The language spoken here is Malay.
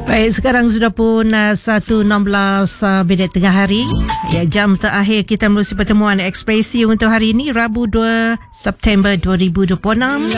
Baik, sekarang sudah pun 1.16 minit tengah hari. Ya, jam terakhir kita melalui pertemuan ekspresi untuk hari ini, Rabu 2 September 2026.